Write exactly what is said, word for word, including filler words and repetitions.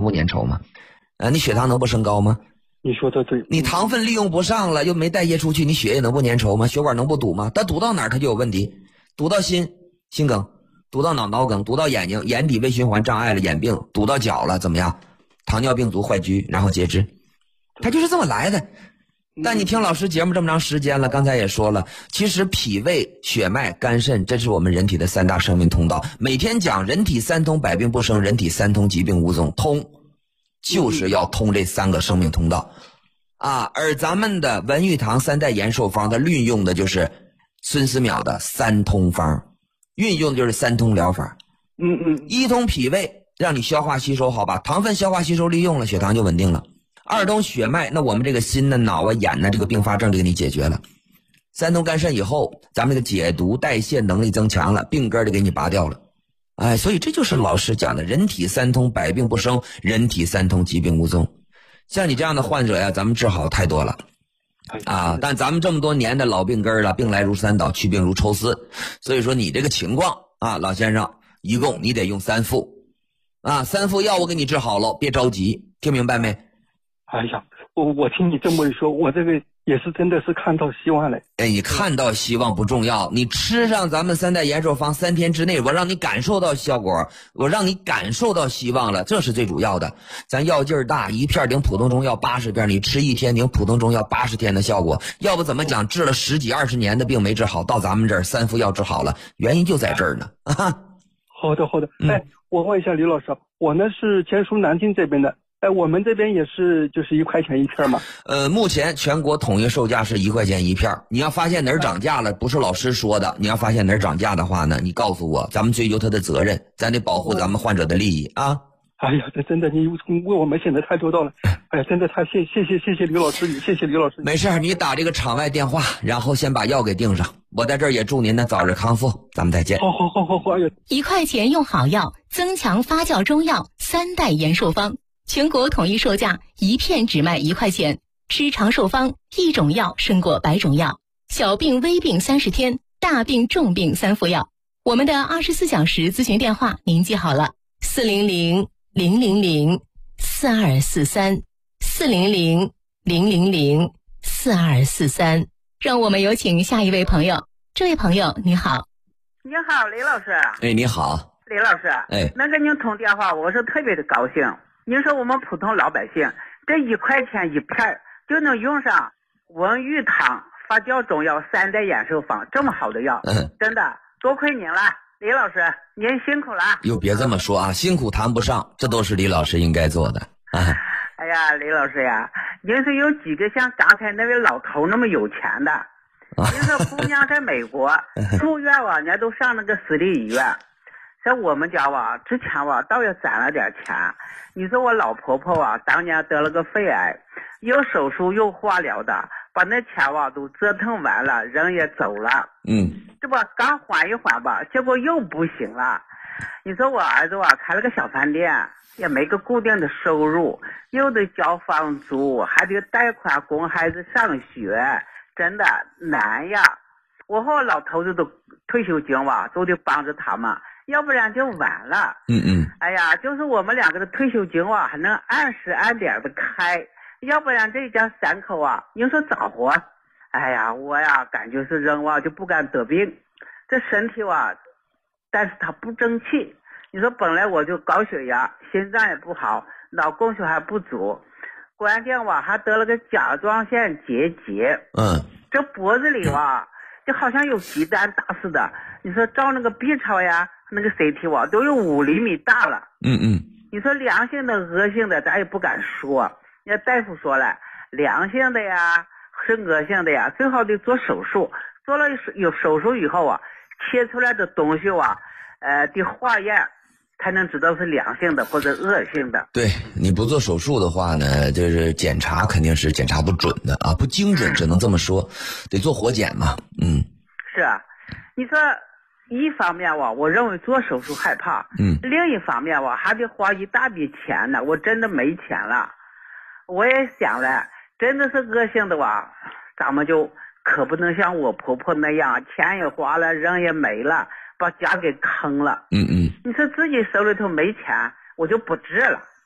不粘稠吗？呃，你血糖能不升高吗？ 你说的对。 你糖分利用不上了，又没代谢出去，你血液能不粘稠吗？血管能不堵吗？它堵到哪儿它就有问题，堵到心心梗，堵到脑脑梗，堵到眼睛眼底微循环障碍了眼病，堵到脚了怎么样？糖尿病足坏疽，然后截肢，它就是这么来的。但你听老师节目这么长时间了，刚才也说了，其实脾胃、血脉、肝肾，这是我们人体的三大生命通道。每天讲人体三通，百病不生；人体三通，疾病无踪。通就是要通这三个生命通道啊。而咱们的文玉堂三代延寿方，它运用的就是孙思邈的三通方，运用的就是三通疗法。 嗯嗯， 一通脾胃，让你消化吸收好，把糖分消化吸收利用了，血糖就稳定了。二通血脉，那我们这个心呢、脑啊、眼呢，这个并发症就给你解决了。三通肝肾以后，咱们这个解毒代谢能力增强了，病根就给你拔掉了。哎，所以这就是老师讲的人体三通，百病不生；人体三通，疾病无踪。像你这样的患者呀，咱们治好太多了啊！但咱们这么多年的老病根了，病来如山倒，去病如抽丝。所以说你这个情况啊，老先生，一共你得用三副啊，三副药我给你治好了，别着急，听明白没？ 哎呀，我我听你这么一说，我这个也是真的是看到希望了。 哎，你看到希望不重要，你吃上咱们三代延寿方，三天之内我让你感受到效果，我让你感受到希望了，这是最主要的。咱药劲儿大，一片顶普通中药八十片，你吃一天顶普通中药八十天的效果，要不怎么讲治了十几二十年的病没治好，到咱们这儿三副药治好了，原因就在这儿呢。啊， 好的好的，哎，我问一下李老师，我呢是江苏南京这边的。哎，我们这边也是就是一块钱一片嘛。 呃，目前全国统一售价是一块钱一片。你要发现哪儿涨价了，不是老师说的，你要发现哪儿涨价的话呢，你告诉我，咱们追究他的责任，咱得保护咱们患者的利益啊。 哎呀，这真的你为我们显得太周到了。哎呀，真的太谢谢谢谢谢李老师，谢谢李老师。 没事，你打这个场外电话，然后先把药给订上。我在这儿也祝您呢早日康复，咱们再见。 好好好好好，哎呀， 一块钱用好药，增强发酵中药三代延寿方。全国统一售价，一片只卖一块钱。吃长寿方，一种药胜过百种药。小病微病三十天，大病重病三副药。我们的二十四小时咨询电话您记好了：四零零零零零四二四三，四零零零零零四二四三。让我们有请下一位朋友。这位朋友你好。 你好，李老师。 哎，你好， 李老师。 哎， 能跟您通电话，我是特别的高兴。您说我们普通老百姓这一块钱一片就能用上文玉堂发酵中药三代延寿方这么好的药， 嗯， 真的多亏您了，李老师，您辛苦了。 哟，别这么说啊，辛苦谈不上，这都是李老师应该做的啊。 哎呀，李老师呀，您是有几个像刚才那位老头那么有钱的？您说姑娘在美国住院啊，人家都上那个私立医院。在我们家吧，之前吧倒也攒了点钱。你说我老婆婆啊，当年得了个肺癌，又手术又化疗的，把那钱吧都折腾完了，人也走了。 嗯， 这不刚缓一缓吧，结果又不行了。你说我儿子啊，开了个小饭店，也没个固定的收入，又得交房租，还得贷款供孩子上学，真的难呀。我和我老头子都退休金吧，都得帮着他们。要不然就完了。 嗯嗯， 哎呀，就是我们两个的退休金啊，还能按时按点的开，要不然这一家三口啊，你说咋活？哎呀，我呀感觉是人啊就不敢得病，这身体啊，但是他不争气。你说本来我就高血压，心脏也不好，脑供血还不足，关键我还得了个甲状腺结节。 嗯， 这脖子里啊，就好像有鸡蛋大似的。你说照那个 B 超呀，那个 C T 啊，都有五厘米大了。 嗯嗯， 你说良性的、恶性的，咱也不敢说。人家大夫说了，良性的呀，是恶性的呀，最好得做手术。做了有手术以后啊，切出来的东西啊，呃，得化验，才能知道是良性的或者恶性的。 对，你不做手术的话呢，就是检查肯定是检查不准的啊，不精准，只能这么说，得做活检嘛。嗯， 是啊，你说。一方面我我认为做手术害怕， 嗯， 另一方面我还得花一大笔钱呢，我真的没钱了。我也想了，真的是恶性的吧，咱们就可不能像我婆婆那样，钱也花了，人也没了，把家给坑了。 嗯嗯， 你说自己手里头没钱，我就不治了。